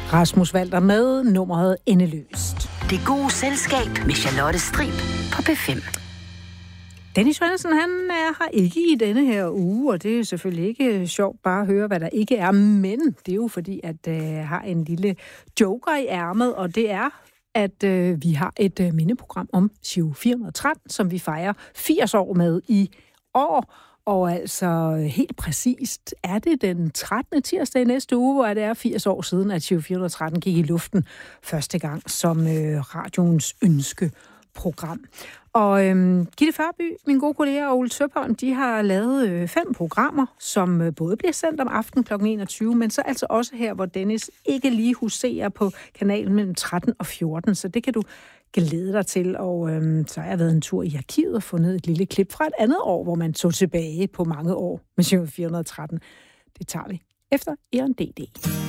Rasmus Walter med nummeret Endeløst. Det gode selskab med Charlotte Strib på P5. Dennis Svendsen, han er her ikke i denne her uge, og det er selvfølgelig ikke sjovt bare at høre, hvad der ikke er, men det er jo fordi, at jeg har en lille joker i ærmet, og det er, at vi har et mindeprogram om Giro 413, som vi fejrer 80 år med i år. Og altså helt præcist er det den 13. tirsdag i næste uge, hvor det er 80 år siden, at Giro 413 gik i luften første gang som radioens ønskeprogram. Og Gitte Førby, min gode kollega, og Ole Søpholm, de har lavet 5 programmer, som både bliver sendt om aftenen kl. 21, men så altså også her, hvor Dennis ikke lige huserer på kanalen mellem 13 og 14, så det kan du glæde dig til. Og så har jeg været en tur i arkivet og fundet et lille klip fra et andet år, hvor man så tilbage på mange år med Giro 413. Det tager vi efter Ehren D.D.